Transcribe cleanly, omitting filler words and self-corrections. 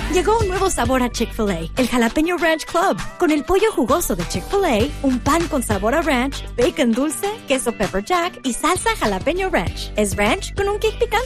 Llegó un nuevo sabor a Chick-fil-A, el Jalapeño Ranch Club. Con el pollo jugoso de Chick-fil-A, un pan con sabor a ranch, bacon dulce, queso pepper jack y salsa jalapeño ranch. Es ranch con un kick picante.